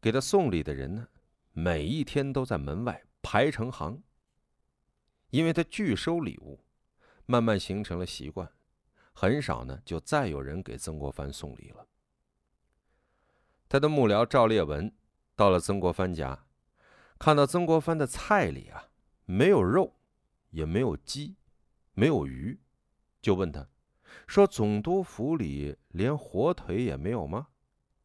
给他送礼的人呢，每一天都在门外排成行。因为他拒收礼物，慢慢形成了习惯，很少呢就再有人给曾国藩送礼了。他的幕僚赵烈文到了曾国藩家，看到曾国藩的菜里啊没有肉，也没有鸡，没有鱼，就问他说：“总督府里连火腿也没有吗？”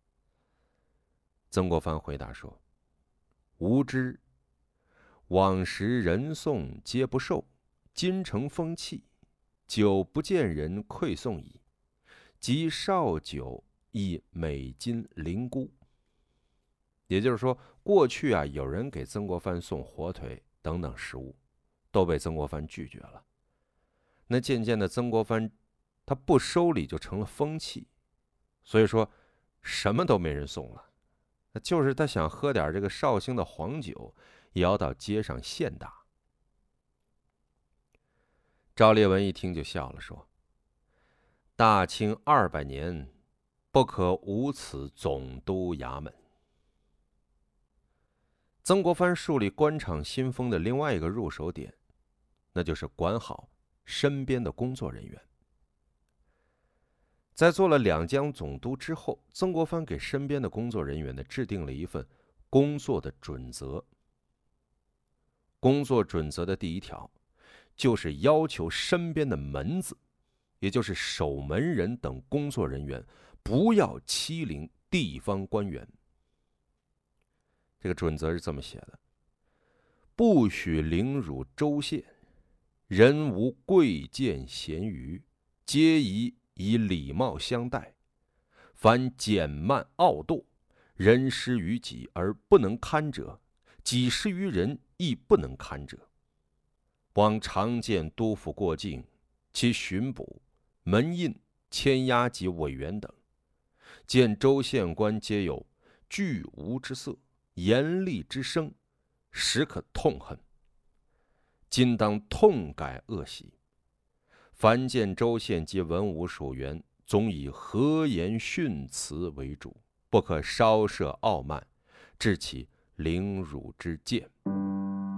曾国藩回答说：“无知，往时人送皆不受，今成风气，久不见人馈送矣。及少酒亦每斤零孤。”也就是说，过去啊，有人给曾国藩送火腿等等食物，都被曾国藩拒绝了。那渐渐的，曾国藩他不收礼就成了风气，所以说什么都没人送了。就是他想喝点这个绍兴的黄酒，也要到街上现打。赵烈文一听就笑了，说：“大清200年，不可无此总督衙门。”曾国藩树立官场新风的另外一个入手点，那就是管好身边的工作人员。在做了两江总督之后，曾国藩给身边的工作人员呢制定了一份工作的准则。工作准则的第1条，就是要求身边的门子，也就是守门人等工作人员，不要欺凌地方官员。这个准则是这么写的：不许凌辱州县，人无贵贱咸愚，皆宜以礼貌相待。凡减慢傲惰，人施于己而不能堪者，己施于人亦不能堪者。往常见督府过境，其巡捕、门印、签押及委员等，见州县官皆有惧无之色，严厉之声，实可痛恨。今当痛改恶习，凡见州县及文武属员，总以和言训辞为主，不可稍涉傲慢，致其凌辱之见。